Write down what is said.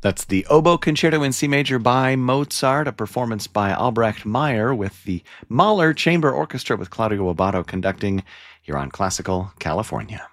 That's the Oboe Concerto in C Major by Mozart, a performance by Albrecht Meyer with the Mahler Chamber Orchestra with Claudio Abbado conducting here on Classical California.